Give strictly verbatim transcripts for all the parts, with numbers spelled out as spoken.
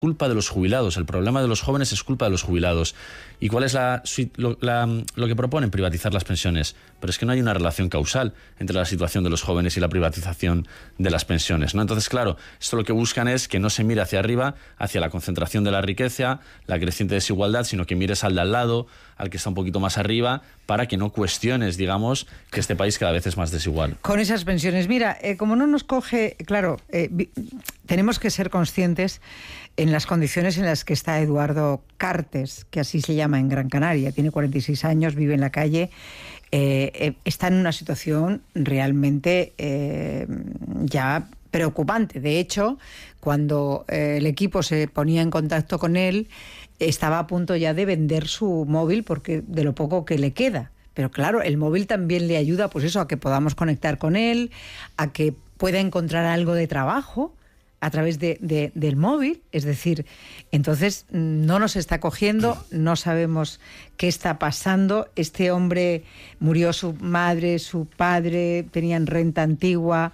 culpa de los jubilados, el problema de los jóvenes es culpa de los jubilados. ¿Y cuál es la, lo, la, lo que proponen? Privatizar las pensiones. Pero es que no hay una relación causal entre la situación de los jóvenes y la privatización de las pensiones, ¿no? Entonces, claro, esto lo que buscan es que no se mire hacia arriba, hacia la concentración de la riqueza, la creciente desigualdad, sino que mires al de al lado, al que está un poquito más arriba, para que no cuestiones, digamos, que este país cada vez es más desigual. Con esas pensiones, mira, eh, como no nos coge, claro, eh, vi, tenemos que ser conscientes en las condiciones en las que está Eduardo Cartes, que así se llama en Gran Canaria, tiene cuarenta y seis años, vive en la calle, eh, eh, está en una situación realmente eh, ya preocupante. De hecho, cuando eh, el equipo se ponía en contacto con él, estaba a punto ya de vender su móvil porque de lo poco que le queda. Pero claro, el móvil también le ayuda, pues eso, a que podamos conectar con él, a que pueda encontrar algo de trabajo a través de, de, del móvil. Es decir, entonces no nos está cogiendo, no sabemos qué está pasando. Este hombre, murió su madre, su padre, tenían renta antigua.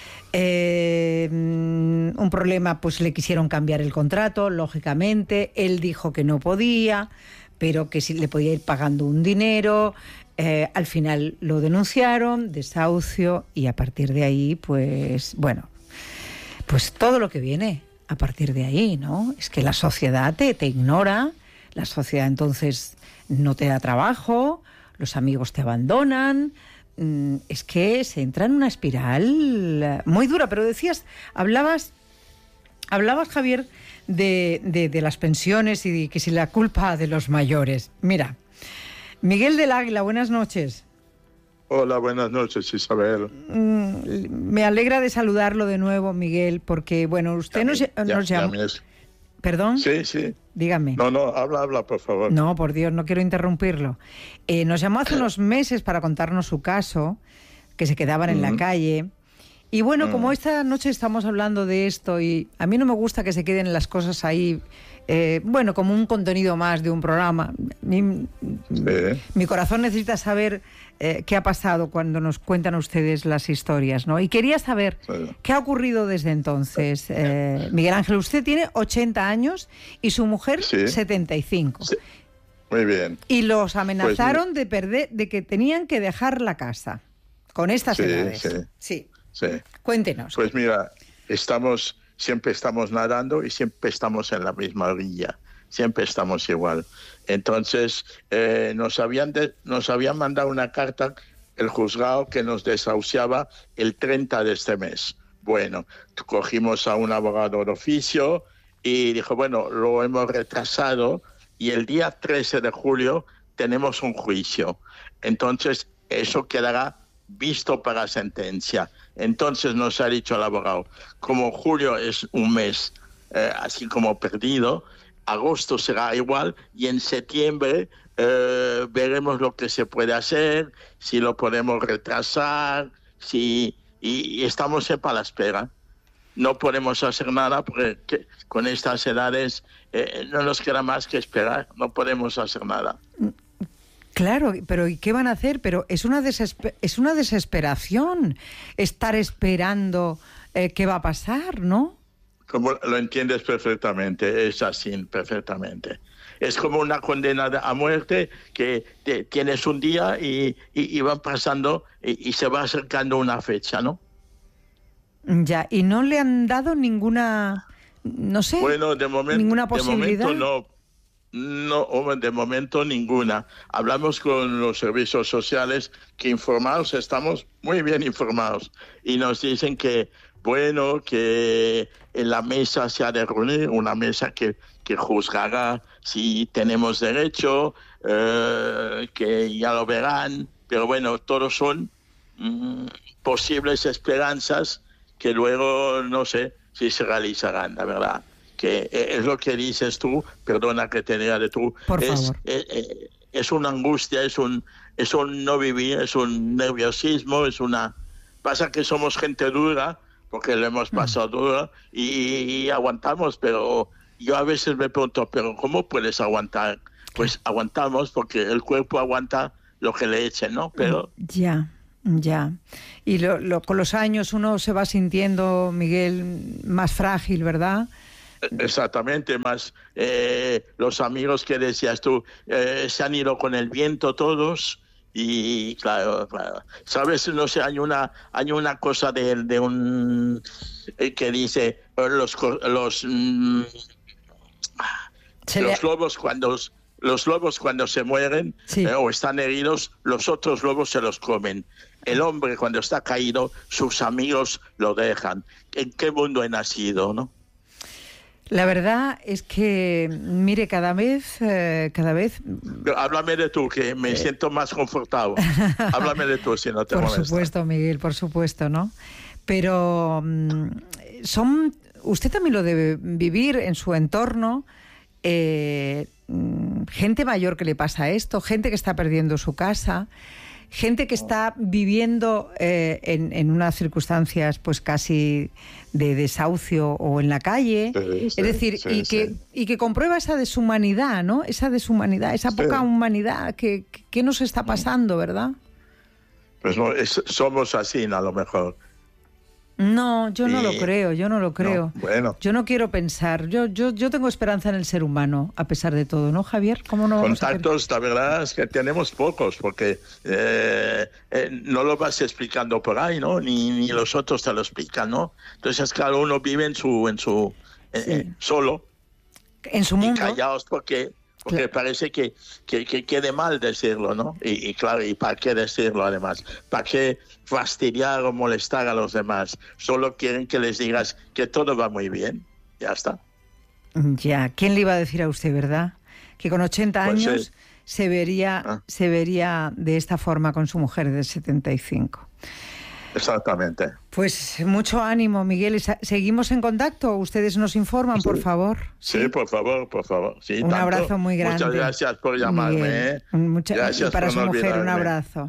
Eh, un problema, pues le quisieron cambiar el contrato, lógicamente. Él dijo que no podía, pero que sí le podía ir pagando un dinero. Eh, al final lo denunciaron, desahucio, y a partir de ahí, pues, bueno, pues todo lo que viene a partir de ahí, ¿no? Es que la sociedad te, te ignora, la sociedad entonces no te da trabajo, los amigos te abandonan. Es que se entra en una espiral muy dura. Pero decías, hablabas, hablabas Javier, de, de, de las pensiones y de que si la culpa de los mayores. Mira, Miguel del Águila, buenas noches. Hola, buenas noches, Isabel. Mm, me alegra de saludarlo de nuevo, Miguel, porque, bueno, usted ya nos, me, ya, nos llamó... Es... ¿Perdón? Sí, sí. Dígame. No, no, habla, habla, por favor. No, por Dios, no quiero interrumpirlo. Eh, nos llamó hace unos meses para contarnos su caso, que se quedaban en uh-huh. la calle. Y bueno, uh-huh. como esta noche estamos hablando de esto, y a mí no me gusta que se queden las cosas ahí, eh, bueno, como un contenido más de un programa. Mi, sí. mi corazón necesita saber eh, qué ha pasado cuando nos cuentan ustedes las historias, ¿no? Y quería saber sí. qué ha ocurrido desde entonces. Eh, Miguel Ángel, usted tiene ochenta años y su mujer sí. setenta y cinco. Sí. Muy bien. Y los amenazaron pues, de perder, de que tenían que dejar la casa con estas sí, edades. Sí. sí. Sí. Cuéntenos. Pues mira, estamos, siempre estamos nadando y siempre estamos en la misma orilla, siempre estamos igual. Entonces, eh, nos habían de, nos habían mandado una carta el juzgado que nos desahuciaba el treinta de este mes. Bueno, cogimos a un abogado de oficio y dijo, bueno, lo hemos retrasado y el día trece de julio tenemos un juicio. Entonces, eso quedará visto para sentencia. Entonces nos ha dicho el abogado, como julio es un mes eh, así como perdido, agosto será igual y en septiembre eh, veremos lo que se puede hacer, si lo podemos retrasar, si y, y estamos siempre a la espera. No podemos hacer nada porque que, con estas edades eh, no nos queda más que esperar, no podemos hacer nada. Claro, pero ¿y qué van a hacer? Pero es una desesper- es una desesperación estar esperando eh, qué va a pasar, ¿no? Como lo entiendes perfectamente, es así, perfectamente. Es como una condena a muerte que te, tienes un día y, y, y van pasando y, y se va acercando una fecha, ¿no? Ya, y no le han dado ninguna, no sé, bueno, de momento, ninguna posibilidad. De momento no. No, de momento ninguna. Hablamos con los servicios sociales que informados, estamos muy bien informados y nos dicen que, bueno, que en la mesa se ha de reunir, una mesa que, que juzgará si tenemos derecho, eh, que ya lo verán, pero bueno, todos son mm, posibles esperanzas que luego no sé si se realizarán, la verdad. Que es lo que dices tú, perdona que te diga de tú, Por es, favor. Es, es una angustia, es un, es un no vivir, es un nerviosismo, es una... Pasa que somos gente dura, porque lo hemos pasado mm. duro, y, y aguantamos, pero yo a veces me pregunto, ¿pero cómo puedes aguantar? Pues aguantamos porque el cuerpo aguanta lo que le echen, ¿no? Pero... Ya, ya. Y lo, lo, con los años uno se va sintiendo, Miguel, más frágil, ¿verdad? Exactamente, más eh, los amigos que decías tú, eh, se han ido con el viento todos. Y claro, claro, sabes, no sé, hay una hay una cosa de, de un eh, que dice los los mm, los lobos cuando los lobos cuando se mueren, sí. eh, o están heridos, los otros lobos se los comen. El hombre cuando está caído, sus amigos lo dejan. ¿En qué mundo he nacido, no? La verdad es que, mire, cada vez... Eh, cada vez... Háblame de tú, que me eh... siento más confortable. Háblame de tú, si no te Por molesta. supuesto, Miguel, por supuesto, ¿no? Pero son... Usted también lo debe vivir en su entorno. Eh, gente mayor que le pasa esto, gente que está perdiendo su casa, gente que está viviendo eh, en, en unas circunstancias pues casi de desahucio o en la calle, sí, sí, es decir, sí, y, que, sí. y que comprueba esa deshumanidad, ¿no? Esa deshumanidad, esa poca sí. humanidad que, que nos está pasando, ¿verdad? Pues no, es, somos así, a lo mejor. No, yo no sí. lo creo, yo no lo creo. No, bueno. Yo no quiero pensar. Yo, yo, yo tengo esperanza en el ser humano, a pesar de todo, ¿no, Javier? ¿Cómo no vamos Contactos, a la verdad es que tenemos pocos, porque eh, eh, no lo vas explicando por ahí, ¿no? Ni, ni los otros te lo explican, ¿no? Entonces, cada uno vive en su, en su eh, sí. eh, solo. En su mundo. Y callados porque... Porque claro. parece que, que, que quede mal decirlo, ¿no? Y, y claro, ¿y para qué decirlo además? ¿Para qué fastidiar o molestar a los demás? Solo quieren que les digas que todo va muy bien. Ya está. Ya, ¿quién le iba a decir a usted, verdad? Que con ochenta pues años sí. se vería, ah. se vería de esta forma con su mujer de setenta y cinco. Exactamente. Pues mucho ánimo, Miguel. ¿Seguimos en contacto? ¿Ustedes nos informan, sí. por favor? Sí, sí, por favor, por favor. Sí, un tanto. abrazo muy grande. Muchas gracias por llamarme. ¿eh? Mucha... Gracias y para por su no mujer, olvidarme. un abrazo.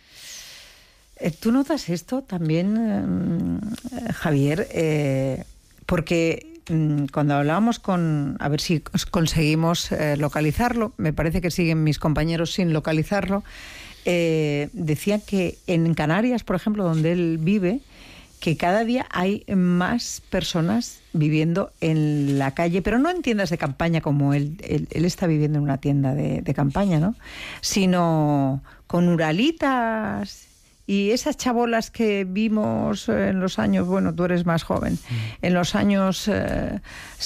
¿Tú notas esto también, eh, Javier? Eh, porque mm, cuando hablábamos con... A ver si conseguimos eh, localizarlo. Me parece que siguen mis compañeros sin localizarlo. Eh, decía que en Canarias, por ejemplo, donde él vive, que cada día hay más personas viviendo en la calle, pero no en tiendas de campaña como él, él, él está viviendo en una tienda de, de campaña, ¿no? Sino con uralitas y esas chabolas que vimos en los años, bueno, tú eres más joven, mm. en los años eh,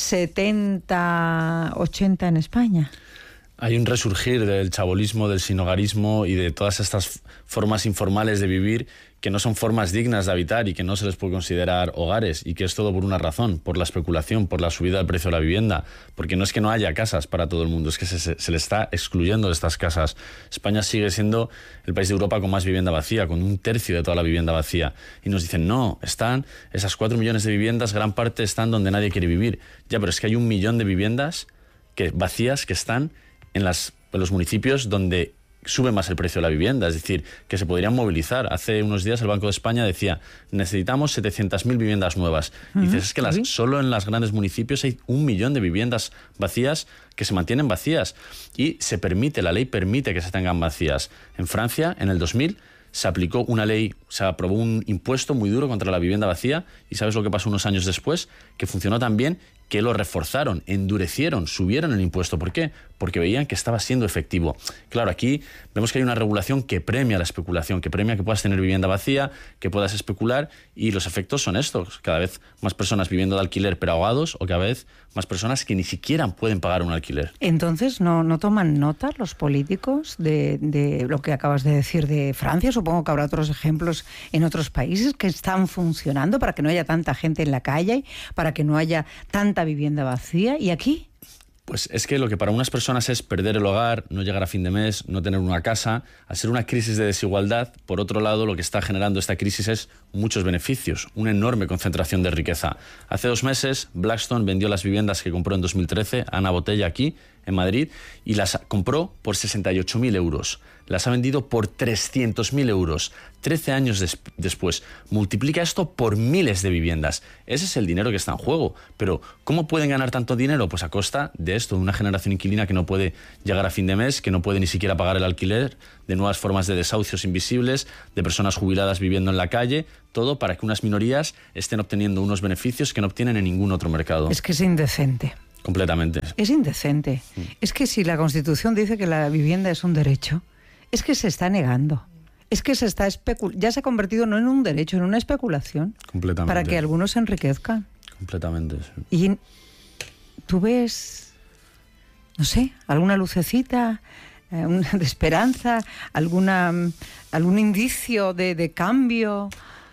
setenta, ochenta en España. Hay un resurgir del chabolismo, del sinhogarismo y de todas estas formas informales de vivir que no son formas dignas de habitar y que no se les puede considerar hogares, y que es todo por una razón, por la especulación, por la subida del precio de la vivienda, porque no es que no haya casas para todo el mundo, es que se, se, se le está excluyendo de estas casas. España sigue siendo el país de Europa con más vivienda vacía, con un tercio de toda la vivienda vacía, y nos dicen, no, están esas cuatro millones de viviendas, gran parte están donde nadie quiere vivir. Ya, pero es que hay un millón de viviendas que, vacías que están en, las, en los municipios donde sube más el precio de la vivienda, es decir, que se podrían movilizar. Hace unos días el Banco de España decía, necesitamos setecientas mil viviendas nuevas. Uh-huh. Y dices, es que las, solo en los grandes municipios hay un millón de viviendas vacías que se mantienen vacías. Y se permite, la ley permite que se tengan vacías. En Francia, en el dos mil, se aplicó una ley, se aprobó un impuesto muy duro contra la vivienda vacía, y ¿sabes lo que pasó unos años después? Que funcionó tan bien que lo reforzaron, endurecieron, subieron el impuesto. ¿Por qué? Porque veían que estaba siendo efectivo. Claro, aquí vemos que hay una regulación que premia la especulación, que premia que puedas tener vivienda vacía, que puedas especular, y los efectos son estos. Cada vez más personas viviendo de alquiler pero ahogados, o cada vez más personas que ni siquiera pueden pagar un alquiler. Entonces, ¿no, no toman nota los políticos de, de lo que acabas de decir de Francia? Supongo que habrá otros ejemplos en otros países que están funcionando para que no haya tanta gente en la calle, para que no haya tanta vivienda vacía. ¿Y aquí? Pues es que lo que para unas personas es perder el hogar, no llegar a fin de mes, no tener una casa, al ser una crisis de desigualdad, por otro lado lo que está generando esta crisis es muchos beneficios, una enorme concentración de riqueza. Hace dos meses Blackstone vendió las viviendas que compró en dos mil trece a Ana Botella aquí en Madrid, y las compró por sesenta y ocho mil euros. Las ha vendido por trescientos mil euros. trece años des- después. Multiplica esto por miles de viviendas. Ese es el dinero que está en juego. Pero, ¿cómo pueden ganar tanto dinero? Pues a costa de esto, de una generación inquilina que no puede llegar a fin de mes, que no puede ni siquiera pagar el alquiler, de nuevas formas de desahucios invisibles, de personas jubiladas viviendo en la calle, todo para que unas minorías estén obteniendo unos beneficios que no obtienen en ningún otro mercado. Es que es indecente. Completamente. Es indecente. Mm. Es que si la Constitución dice que la vivienda es un derecho, es que se está negando. Es que se está especul- ya se ha convertido no en un derecho, en una especulación. Completamente. Para que algunos se enriquezcan. Completamente, sí. Y tú ves, no sé, alguna lucecita eh, una, de esperanza, alguna algún indicio de, de cambio.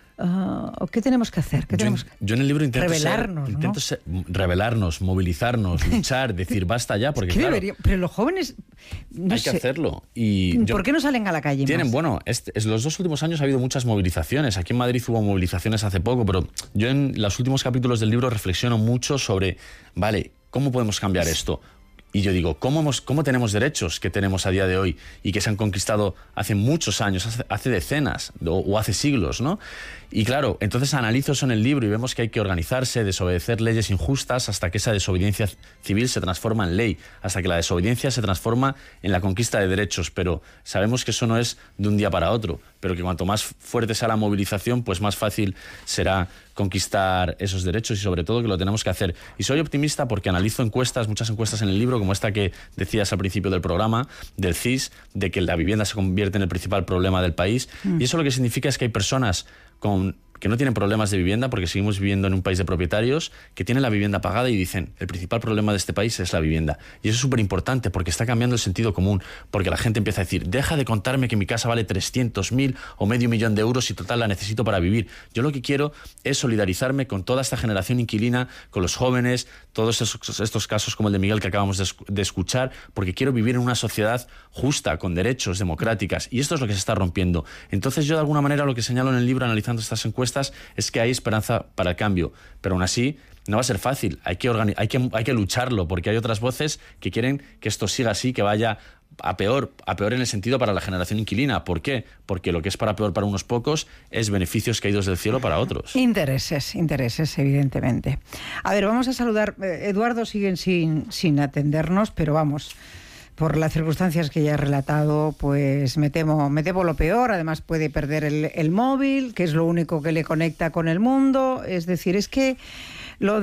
Uh, ¿O qué tenemos que hacer? ¿Qué yo, tenemos que... yo en el libro intento revelarnos, ser, ¿no? intento ser, revelarnos, movilizarnos, luchar, decir basta ya, porque claro, debería? Pero los jóvenes no hay sé, que hacerlo. Y ¿por yo, qué no salen a la calle tienen, más? bueno, este, es, los dos últimos años ha habido muchas movilizaciones. Aquí en Madrid hubo movilizaciones hace poco, pero yo en los últimos capítulos del libro reflexiono mucho sobre, vale, ¿cómo podemos cambiar esto? Y yo digo, ¿cómo, hemos, ¿cómo tenemos derechos que tenemos a día de hoy y que se han conquistado hace muchos años, hace, hace decenas o, o hace siglos, ¿no? Y claro, entonces analizo eso en el libro y vemos que hay que organizarse, desobedecer leyes injustas hasta que esa desobediencia civil se transforma en ley, hasta que la desobediencia se transforma en la conquista de derechos. Pero sabemos que eso no es de un día para otro, pero que cuanto más fuerte sea la movilización, pues más fácil será conquistar esos derechos y sobre todo que lo tenemos que hacer. Y soy optimista porque analizo encuestas, muchas encuestas en el libro, como esta que decías al principio del programa, del C I S, de que la vivienda se convierte en el principal problema del país. Mm. Y eso lo que significa es que hay personas con, que no tienen problemas de vivienda, porque seguimos viviendo en un país de propietarios, que tienen la vivienda pagada y dicen, el principal problema de este país es la vivienda. Y eso es súper importante porque está cambiando el sentido común, porque la gente empieza a decir, deja de contarme que mi casa vale trescientos mil o medio millón de euros y total la necesito para vivir. Yo lo que quiero es solidarizarme con toda esta generación inquilina, con los jóvenes, todos esos, estos casos como el de Miguel que acabamos de, de escuchar, porque quiero vivir en una sociedad justa, con derechos, democráticas, y esto es lo que se está rompiendo. Entonces yo de alguna manera lo que señalo en el libro analizando estas encuestas es que hay esperanza para el cambio, pero aún así no va a ser fácil, hay que, organi- hay que, hay que lucharlo, porque hay otras voces que quieren que esto siga así, que vaya a peor, a peor en el sentido para la generación inquilina. ¿Por qué? Porque lo que es para peor para unos pocos es beneficios caídos del cielo para otros. Intereses, intereses, evidentemente. A ver, vamos a saludar. Eduardo sigue sin, sin atendernos, pero vamos, por las circunstancias que ya he relatado, pues me temo, me temo lo peor. Además puede perder el, el móvil, que es lo único que le conecta con el mundo. Es decir, es que lo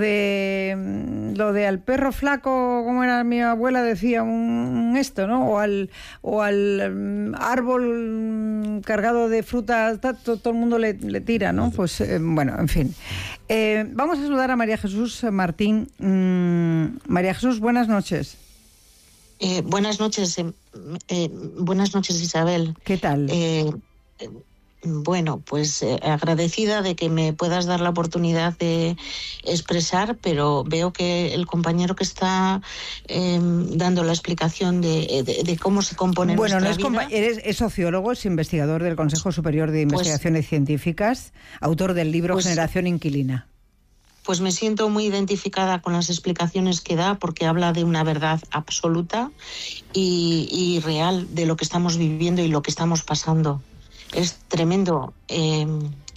de lo de al perro flaco, como era mi abuela decía, un esto, ¿no? O al o al um, árbol cargado de fruta, todo, todo el mundo le, le tira, ¿no? Pues eh, bueno, en fin. Eh, vamos a saludar a María Jesús Martín. Mm, María Jesús, buenas noches. Eh, buenas noches, eh, eh, buenas noches, Isabel. ¿Qué tal? Eh, eh, bueno, pues eh, agradecida de que me puedas dar la oportunidad de expresar, pero veo que el compañero que está eh, dando la explicación de, de, de cómo se compone bueno, nuestra no es vida... Eres, es sociólogo, es investigador del Consejo Superior de Investigaciones pues, Científicas, autor del libro pues, Generación Inquilina. Pues me siento muy identificada con las explicaciones que da, porque habla de una verdad absoluta y, y real de lo que estamos viviendo y lo que estamos pasando. Es tremendo. Eh,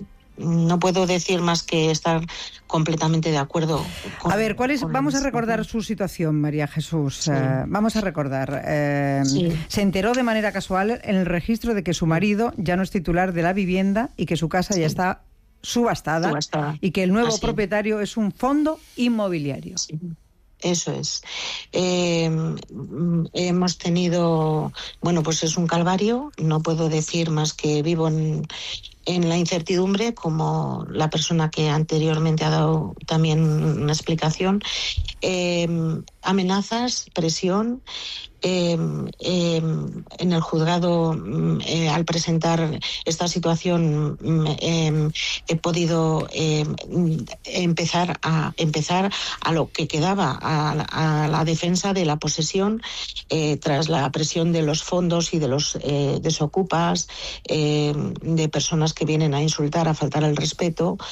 no puedo decir más que estar completamente de acuerdo. Con, a ver, ¿cuál es? Vamos a recordar su situación, María Jesús. Sí. Uh, vamos a recordar. Eh, sí. Se enteró de manera casual en el registro de que su marido ya no es titular de la vivienda y que su casa sí. ya está subastada, subastada y que el nuevo Así. propietario es un fondo inmobiliario. Sí. Eso es. Eh, hemos tenido, bueno, pues es un calvario. No puedo decir más que vivo en, en la incertidumbre, como la persona que anteriormente ha dado también una explicación. Eh, amenazas, presión. Eh, eh, en el juzgado, eh, al presentar esta situación, eh, he podido eh, empezar a empezar a lo que quedaba, a, a la defensa de la posesión, eh, tras la presión de los fondos y de los eh, desocupas, eh, de personas que vienen a insultar, a faltar el respeto.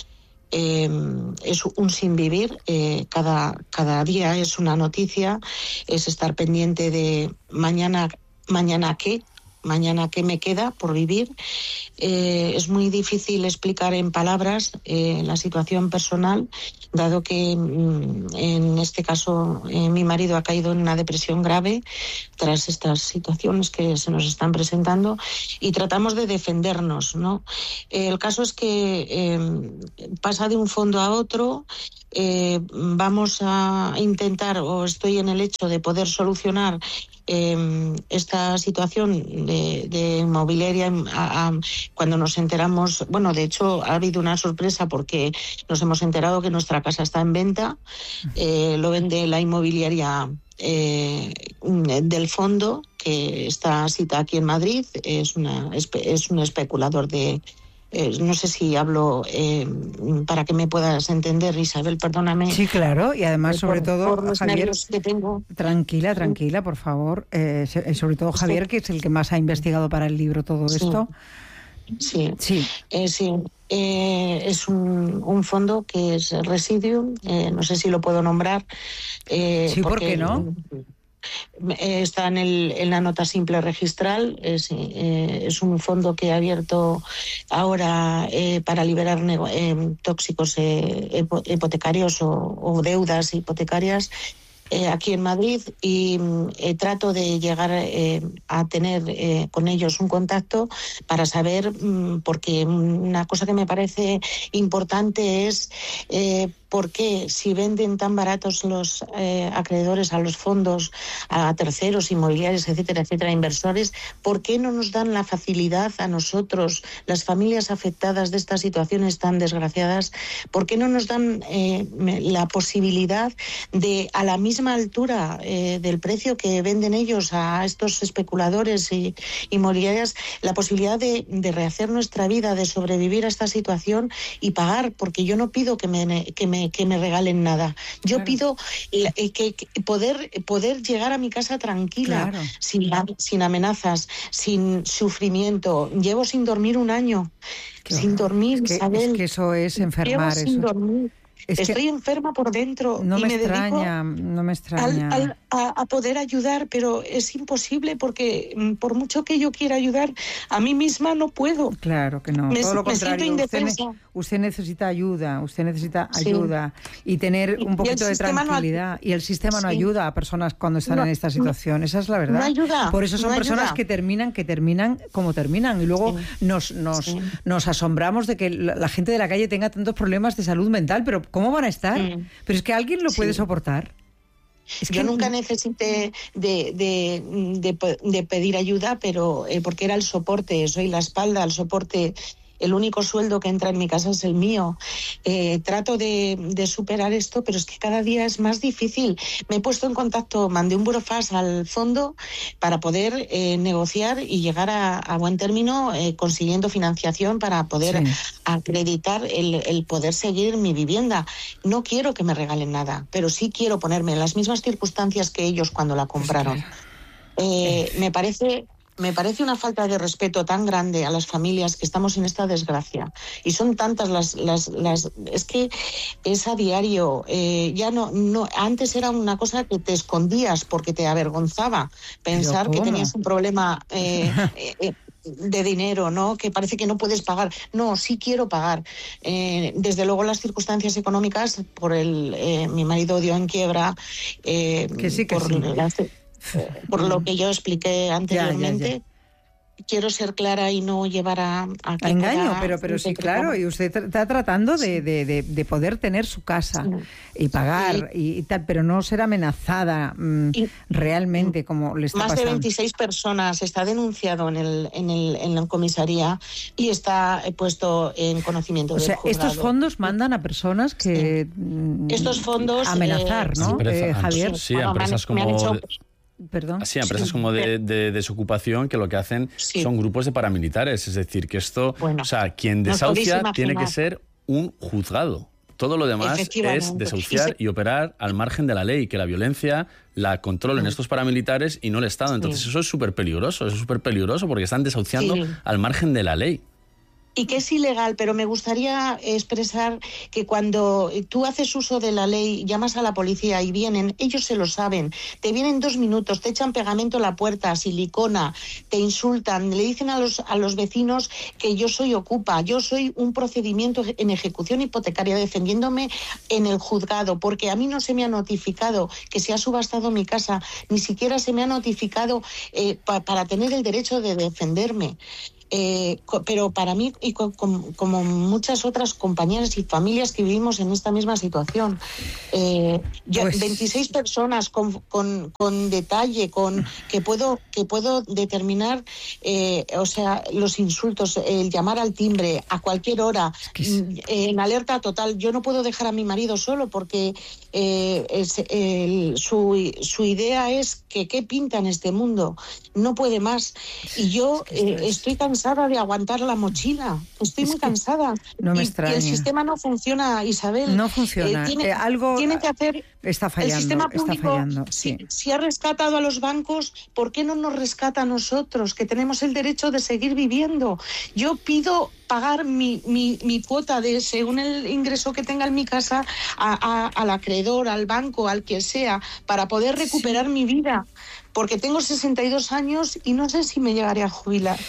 eh, es un sinvivir, eh, cada, cada día es una noticia, es estar pendiente de mañana, mañana qué, mañana qué me queda por vivir. Eh, es muy difícil explicar en palabras eh, la situación personal, dado que mm, en este caso eh, mi marido ha caído en una depresión grave tras estas situaciones que se nos están presentando, y tratamos de defendernos, ¿no? Eh, el caso es que eh, pasa de un fondo a otro. Eh, vamos a intentar, o estoy en el hecho de poder solucionar eh, esta situación de, de inmobiliaria. A, a, cuando nos enteramos, bueno, de hecho ha habido una sorpresa porque nos hemos enterado que nuestra casa está en venta, eh, lo vende la inmobiliaria eh, del fondo, que está cita aquí en Madrid, es, una, es un especulador de... Eh, no sé si hablo eh, para que me puedas entender, Isabel, perdóname. Sí, claro, y además, eh, sobre por, todo, por los Javier, que tengo. Tranquila, tranquila, por favor. Eh, sobre todo, Javier, sí, que es el que más ha investigado para el libro todo sí. esto. Sí, sí. Eh, sí. Eh, es un, un fondo que es Residuum, eh, no sé si lo puedo nombrar. Eh, sí, porque, ¿por qué no? Está en, el, en la nota simple registral. Es, eh, es un fondo que ha abierto ahora eh, para liberar nego- eh, tóxicos eh, hipotecarios o, o deudas hipotecarias eh, aquí en Madrid, y eh, trato de llegar eh, a tener eh, con ellos un contacto para saber, mm, porque una cosa que me parece importante es eh, por qué, si venden tan baratos los eh, acreedores a los fondos, a terceros, inmobiliarios, etcétera, etcétera, inversores, ¿por qué no nos dan la facilidad a nosotros, las familias afectadas de estas situaciones tan desgraciadas? ¿Por qué no nos dan eh, la posibilidad de, a la misma altura eh, del precio que venden ellos a estos especuladores y inmobiliarias, la posibilidad de, de rehacer nuestra vida, de sobrevivir a esta situación y pagar? Porque yo no pido que me, que me que me regalen nada. Yo claro. pido eh, que, que poder poder llegar a mi casa tranquila, claro. sin, sin amenazas, sin sufrimiento. Llevo sin dormir un año, claro. sin dormir, es que, Isabel. Es que eso es enfermar. Llevo sin eso. dormir. Es Estoy que enferma por dentro. No y me, me extraña, no me extraña. Al, al, a, a poder ayudar, pero es imposible porque por mucho que yo quiera ayudar, a mí misma no puedo. Claro que no. Me, Todo lo me contrario. siento indefensa. Usted, usted necesita ayuda, usted necesita sí. ayuda y tener un poquito de tranquilidad. No, y el sistema sí. no ayuda a personas cuando están no, en esta situación. Esa es la verdad. No ayuda. Por eso son no personas ayuda. que terminan, que terminan como terminan. Y luego sí. nos, nos, sí. nos asombramos de que la, la gente de la calle tenga tantos problemas de salud mental. Pero ¿cómo van a estar? Sí. Pero es que alguien lo puede sí. soportar. Es que yo nunca necesité de, de, de, de pedir ayuda, pero eh, porque era el soporte, soy la espalda, el soporte. El único sueldo que entra en mi casa es el mío. Eh, trato de, de superar esto, pero es que cada día es más difícil. Me he puesto en contacto, mandé un burofax al fondo para poder eh, negociar y llegar a, a buen término, eh, consiguiendo financiación para poder sí. acreditar el, el poder seguir mi vivienda. No quiero que me regalen nada, pero sí quiero ponerme en las mismas circunstancias que ellos cuando la compraron. Eh, me parece... Me parece una falta de respeto tan grande a las familias que estamos en esta desgracia. Y son tantas las... las, las es que es a diario. Eh, ya no, no antes era una cosa que te escondías porque te avergonzaba pensar que tenías un problema eh, eh, de dinero, ¿no? Que parece que no puedes pagar. No, sí quiero pagar. Eh, desde luego las circunstancias económicas, por el eh, mi marido dio en quiebra. Eh, que sí, que por sí. Las, por lo que yo expliqué anteriormente. Ya, ya, ya. Quiero ser clara y no llevar a... A, a engaño, pero, pero sí, claro, y usted está tratando de, de, de, de poder tener su casa sí. y pagar sí. y, y tal, pero no ser amenazada mmm, y, realmente como le está más pasando. Más de veintiséis personas está denunciado en el en el en la comisaría y está puesto en conocimiento o del sea, juzgado. Estos fondos mandan a personas que... Sí. Estos fondos... Amenazar, eh, ¿no, empresa, eh, Javier? Sí, a empresas como... Me han hecho, Perdón. Sí, empresas sí. como de, de desocupación que lo que hacen sí. son grupos de paramilitares. Es decir, que esto, bueno, o sea, quien desahucia tiene que ser un juzgado. Todo lo demás es desahuciar y, se... y operar al margen de la ley, que la violencia la controlen sí. estos paramilitares y no el Estado. Entonces sí. eso es súper peligroso, eso es súper peligroso porque están desahuciando sí. al margen de la ley. y que es ilegal, pero me gustaría expresar que cuando tú haces uso de la ley, llamas a la policía y vienen, ellos se lo saben, te vienen dos minutos, te echan pegamento en la puerta, silicona, te insultan, le dicen a los, a los vecinos que yo soy ocupa, yo soy un procedimiento en ejecución hipotecaria defendiéndome en el juzgado, porque a mí no se me ha notificado que se ha subastado mi casa, ni siquiera se me ha notificado eh, pa, para tener el derecho de defenderme. Eh, pero para mí y co com como muchas otras compañeras y familias que vivimos en esta misma situación, eh, yo, pues... veintiséis personas con, con, con detalle, con que puedo que puedo determinar, eh, o sea, los insultos, el llamar al timbre a cualquier hora, eh, en alerta total. Yo no puedo dejar a mi marido solo porque eh, es, el, su, su idea es que qué pinta en este mundo, no puede más. Y yo eh, estoy cansada de aguantar la mochila, estoy es muy cansada. No me y, extraña. Y el sistema no funciona, Isabel. No funciona. Eh, tiene, eh, algo tiene que hacer. Está fallando. El sistema público, está fallando. Sí. Si, si ha rescatado a los bancos, ¿por qué no nos rescata a nosotros, que tenemos el derecho de seguir viviendo? Yo pido pagar mi, mi, mi cuota de según el ingreso que tenga en mi casa a, a, al acreedor, al banco, al que sea, para poder recuperar sí. mi vida, porque tengo sesenta y dos años y no sé si me llegaré a jubilar.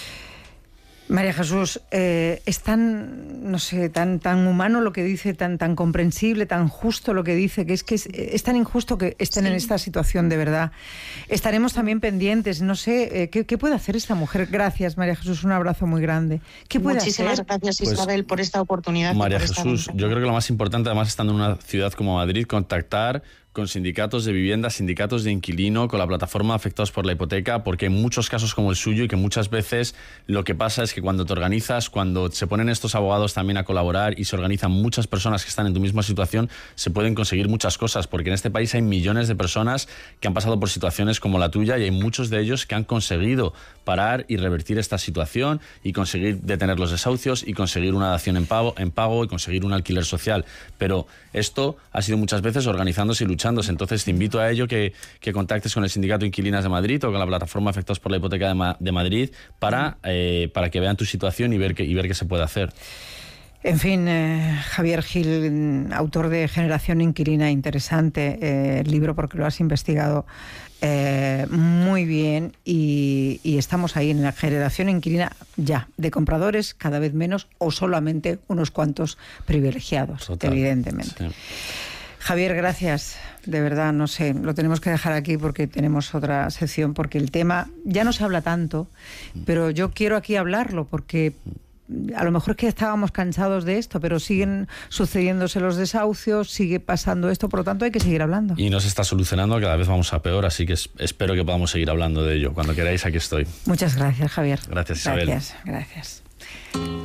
María Jesús, eh, es tan, no sé, tan, tan humano lo que dice, tan, tan comprensible, tan justo lo que dice, que es que es, es tan injusto que estén sí. en esta situación de verdad. Estaremos también pendientes, no sé, eh, ¿qué, ¿qué puede hacer esta mujer? Gracias, María Jesús, un abrazo muy grande. ¿Qué puede Muchísimas hacer? gracias, Isabel, pues, por esta oportunidad. María Jesús, yo creo que lo más importante, además, estando en una ciudad como Madrid, contactar con sindicatos de vivienda, sindicatos de inquilino, con la plataforma Afectados por la Hipoteca, porque hay muchos casos como el suyo y que muchas veces lo que pasa es que cuando te organizas, cuando se ponen estos abogados también a colaborar y se organizan muchas personas que están en tu misma situación, se pueden conseguir muchas cosas, porque en este país hay millones de personas que han pasado por situaciones como la tuya y hay muchos de ellos que han conseguido parar y revertir esta situación y conseguir detener los desahucios y conseguir una dación en pago, en pago y conseguir un alquiler social. Pero esto ha sido muchas veces organizándose y luchando. Entonces te invito a ello que, que contactes con el Sindicato de Inquilinas de Madrid o con la plataforma Afectados por la Hipoteca de, Ma de Madrid para, eh, para que vean tu situación y ver, que, y ver qué se puede hacer. En fin, eh, Javier Gil, autor de Generación Inquilina, interesante eh, el libro porque lo has investigado eh, muy bien y, y estamos ahí en la generación inquilina ya, de compradores cada vez menos o solamente unos cuantos privilegiados, Total. evidentemente. Sí. Javier, gracias. De verdad, no sé, lo tenemos que dejar aquí porque tenemos otra sección, porque el tema ya no se habla tanto, pero yo quiero aquí hablarlo porque a lo mejor es que estábamos cansados de esto, pero siguen sucediéndose los desahucios, sigue pasando esto, por lo tanto hay que seguir hablando. Y no se está solucionando, cada vez vamos a peor, así que espero que podamos seguir hablando de ello. Cuando queráis, aquí estoy. Muchas gracias, Javier. Gracias, Isabel. Gracias, gracias.